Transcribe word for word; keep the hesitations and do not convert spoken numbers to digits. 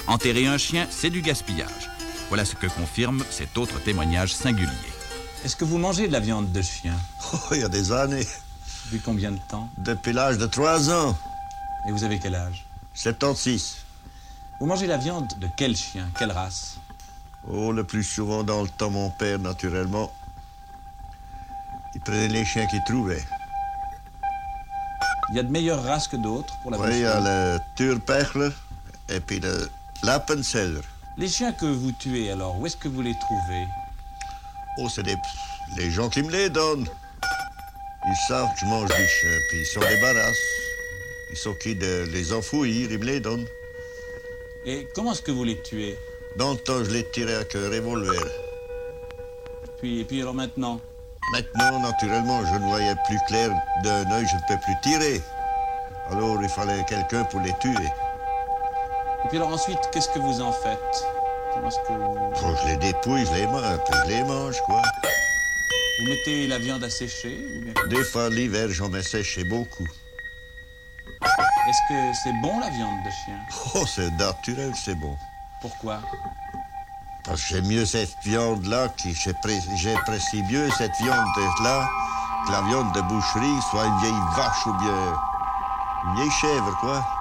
Enterrer un chien, c'est du gaspillage. Voilà ce que confirme cet autre témoignage singulier. Est-ce que vous mangez de la viande de chien? Oh, il y a des années. Depuis combien de temps? Depuis l'âge de trois ans. Et vous avez quel âge? soixante-seize. Vous mangez la viande de quel chien? Quelle race? Oh, le plus souvent dans le temps, mon père, naturellement. Il prenait les chiens qu'il trouvait. Il y a de meilleures races que d'autres pour la Oui, il y a boucherie? le Turpechler et puis le Lappenzeller. Les chiens que vous tuez, alors, où est-ce que vous les trouvez? Oh, c'est des... les gens qui me les donnent. Ils savent que je mange des chiens, puis ils s'en débarrassent. Ils sont qui de les enfouir, ils me les donnent. Et comment est-ce que vous les tuez? Dans le temps, je les tirais avec un revolver. Puis, et puis alors maintenant? Maintenant, naturellement, je ne voyais plus clair d'un œil, je ne peux plus tirer. Alors, il fallait quelqu'un pour les tuer. Et puis alors ensuite, qu'est-ce que vous en faites? Comment est-ce que vous... Oh, je les dépouille, je les mange, puis je les mange, quoi. Vous mettez la viande à sécher ou bien... Des fois, l'hiver, j'en mets sécher beaucoup. Est-ce que c'est bon, la viande de chien? Oh, c'est naturel, c'est bon. Pourquoi? Parce que j'aime mieux cette viande-là, qui j'apprécie mieux cette viande-là, que la viande de boucherie, soit une vieille vache ou bien une vieille chèvre, quoi.